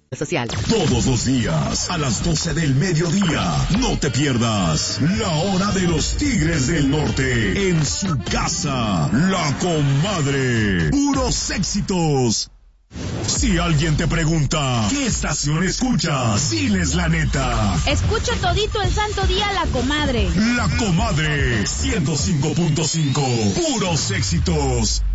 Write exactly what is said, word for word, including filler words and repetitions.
Social. Todos los días, a las doce del mediodía, no te pierdas La Hora de los Tigres del Norte, en su casa, La Comadre. Puros éxitos. Si alguien te pregunta, ¿qué estación escuchas? Diles la neta. Escucho todito el santo día La Comadre. La Comadre, ciento cinco punto cinco. Puros éxitos.